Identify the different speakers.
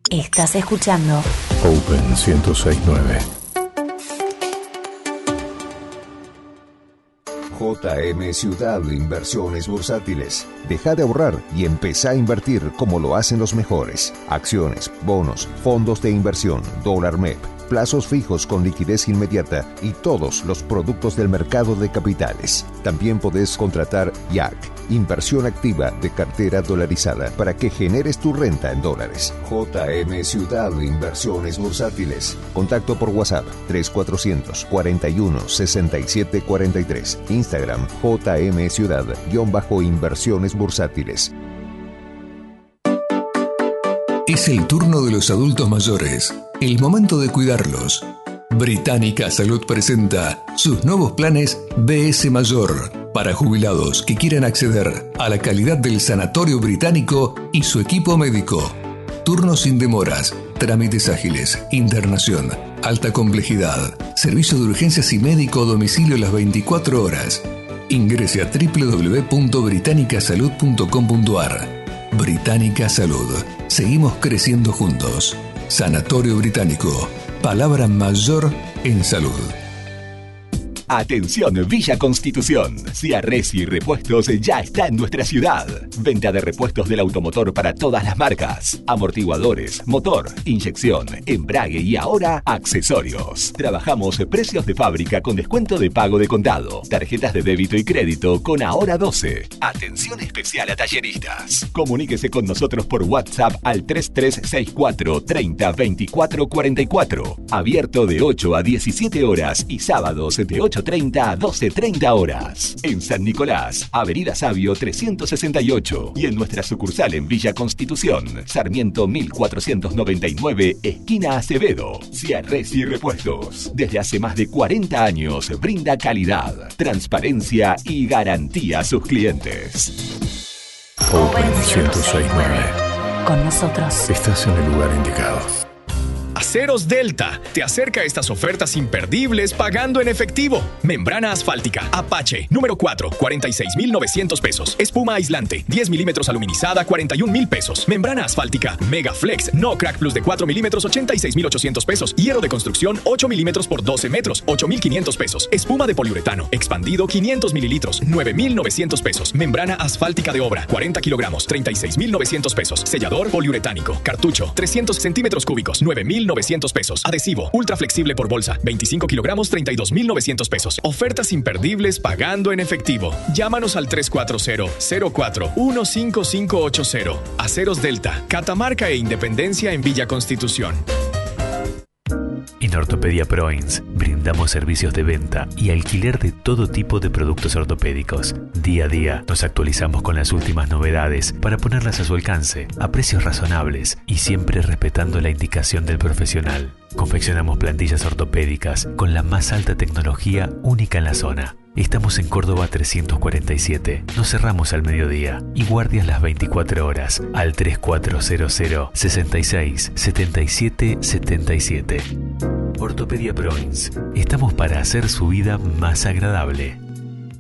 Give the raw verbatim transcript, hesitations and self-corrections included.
Speaker 1: Estás escuchando
Speaker 2: Open ciento seis punto nueve.
Speaker 3: J M Ciudad Inversiones Bursátiles. Deja de ahorrar y empezá a invertir como lo hacen los mejores. Acciones, bonos, fondos de inversión, dólar M E P, plazos fijos con liquidez inmediata y todos los productos del mercado de capitales. También podés contratar I A C, inversión activa de cartera dolarizada, para que generes tu renta en dólares. J M Ciudad Inversiones Bursátiles. Contacto por WhatsApp tres mil cuatrocientos cuarenta y uno sesenta y siete cuarenta y tres. Instagram J M Ciudad-Inversiones Bursátiles.
Speaker 4: Es el turno de los adultos mayores. El momento de cuidarlos. Británica Salud presenta sus nuevos planes B S Mayor para jubilados que quieran acceder a la calidad del Sanatorio Británico y su equipo médico. Turnos sin demoras, trámites ágiles, internación, alta complejidad, servicio de urgencias y médico a domicilio las veinticuatro horas. Ingrese a doble u doble u doble u punto británica salud punto com punto a r. Británica Salud. Seguimos creciendo juntos. Sanatorio Británico. Palabra mayor en salud.
Speaker 5: Atención Villa Constitución, Ciarresi y Repuestos ya está en nuestra ciudad. Venta de repuestos del automotor para todas las marcas. Amortiguadores, motor, inyección, embrague y ahora accesorios. Trabajamos precios de fábrica con descuento de pago de contado. Tarjetas de débito y crédito con Ahora doce. Atención especial a talleristas. Comuníquese con nosotros por WhatsApp al tres tres seis cuatro treinta veinticuatro cuarenta y cuatro. Abierto de ocho a diecisiete horas y sábados de ocho treinta a doce treinta horas. En San Nicolás, Avenida Sabio trescientos sesenta y ocho. Y en nuestra sucursal en Villa Constitución, Sarmiento mil cuatrocientos noventa y nueve, esquina Acevedo. Ciarresi y Repuestos. Desde hace más de cuarenta años brinda calidad, transparencia y garantía a sus clientes.
Speaker 2: Open ciento seis punto nueve.
Speaker 1: Con nosotros
Speaker 2: Estás en el lugar indicado.
Speaker 6: Aceros Delta te acerca a estas ofertas imperdibles pagando en efectivo. Membrana asfáltica Apache número cuatro, cuarenta y seis mil novecientos pesos. Espuma aislante diez milímetros aluminizada, cuarenta y un mil pesos. Membrana asfáltica Mega Flex No Crack Plus de cuatro milímetros, ochenta y seis mil ochocientos pesos. Hierro de construcción ocho milímetros por doce metros, ocho mil quinientos pesos. Espuma de poliuretano expandido quinientos mililitros, nueve mil novecientos pesos. Membrana asfáltica de obra cuarenta kilogramos, treinta y seis mil novecientos pesos. Sellador poliuretánico cartucho trescientos centímetros cúbicos, nueve mil novecientos pesos. Adhesivo ultra flexible por bolsa, veinticinco kilogramos, treinta y dos mil novecientos pesos. Ofertas imperdibles pagando en efectivo. Llámanos al tres cuatro cero, cero cuatro, uno cinco cinco ocho cero. Aceros Delta, Catamarca e Independencia en Villa Constitución.
Speaker 7: En Ortopedia Proins brindamos servicios de venta y alquiler de todo tipo de productos ortopédicos. Día a día nos actualizamos con las últimas novedades para ponerlas a su alcance, a precios razonables y siempre respetando la indicación del profesional. Confeccionamos plantillas ortopédicas con la más alta tecnología única en la zona. Estamos en Córdoba trescientos cuarenta y siete. Nos cerramos al mediodía y guardias las veinticuatro horas al tres cuatro cero cero, sesenta y seis, setenta y siete setenta y siete. Ortopedia Proins. Estamos para hacer su vida más agradable.